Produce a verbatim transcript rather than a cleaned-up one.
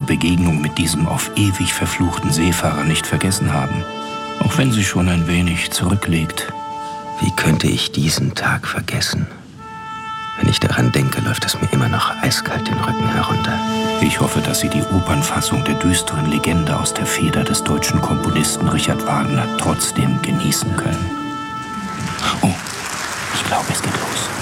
Begegnung mit diesem auf ewig verfluchten Seefahrer nicht vergessen haben, auch wenn sie schon ein wenig zurückliegt. Wie könnte ich diesen Tag vergessen? Wenn ich daran denke, läuft es mir immer noch eiskalt den Rücken herunter. Ich hoffe, dass Sie die Opernfassung der düsteren Legende aus der Feder des deutschen Komponisten Richard Wagner trotzdem genießen können. Oh, ich glaube, es geht los.